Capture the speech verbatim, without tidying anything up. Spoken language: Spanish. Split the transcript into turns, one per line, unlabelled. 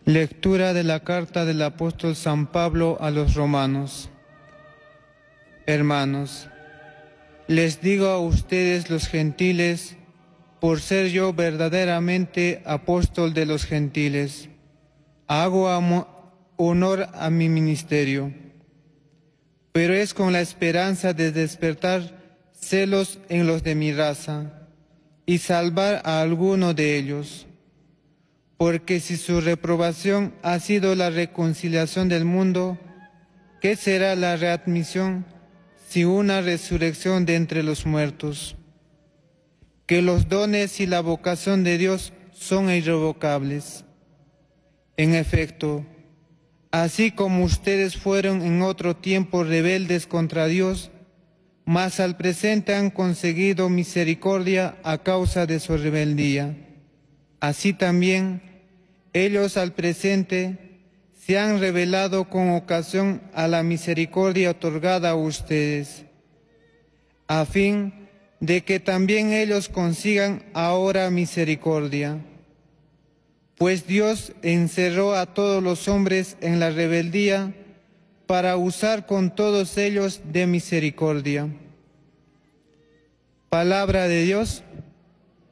Lectura de la carta del apóstol San Pablo a los romanos. Hermanos, les digo a ustedes los gentiles, por ser yo verdaderamente apóstol de los gentiles, hago honor a mi ministerio, pero es con la esperanza de despertar celos en los de mi raza y salvar a alguno de ellos. Porque si su reprobación ha sido la reconciliación del mundo, ¿qué será la readmisión si una resurrección de entre los muertos? Que los dones y la vocación de Dios son irrevocables. En efecto, así como ustedes fueron en otro tiempo rebeldes contra Dios, mas al presente han conseguido misericordia a causa de su rebeldía, así también ellos al presente se han revelado con ocasión a la misericordia otorgada a ustedes, a fin de que también ellos consigan ahora misericordia. Pues Dios encerró a todos los hombres en la rebeldía para usar con todos ellos de misericordia. Palabra de Dios.